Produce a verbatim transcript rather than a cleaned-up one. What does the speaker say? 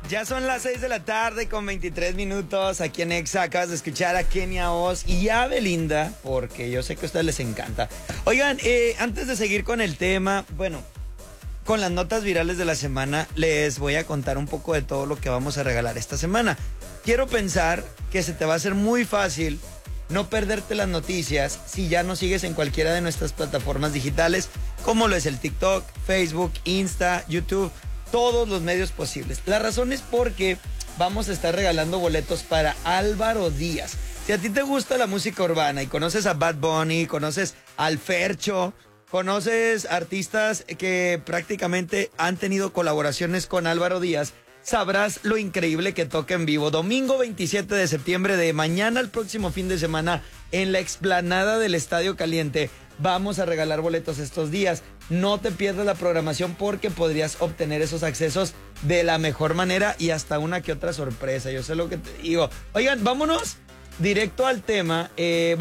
Ya son las seis de la tarde con veintitrés minutos aquí en Exa. Acabas de escuchar a Kenia Oz y a Belinda, porque yo sé que a ustedes les encanta. Oigan, eh, antes de seguir con el tema, bueno, con las notas virales de la semana, les voy a contar un poco de todo lo que vamos a regalar esta semana. Quiero pensar que se te va a hacer muy fácil no perderte las noticias si ya nos sigues en cualquiera de nuestras plataformas digitales, como lo es el TikTok, Facebook, Insta, YouTube, todos los medios posibles. La razón es porque vamos a estar regalando boletos para Álvaro Díaz. Si a ti te gusta la música urbana y conoces a Bad Bunny, conoces al Fercho, conoces artistas que prácticamente han tenido colaboraciones con Álvaro Díaz, sabrás lo increíble que toca en vivo. Domingo veintisiete de septiembre, de mañana al próximo fin de semana, en la explanada del Estadio Caliente. Vamos a regalar boletos estos días. No te pierdas la programación porque podrías obtener esos accesos de la mejor manera y hasta una que otra sorpresa. Yo sé lo que te digo. Oigan, vámonos directo al tema. Eh,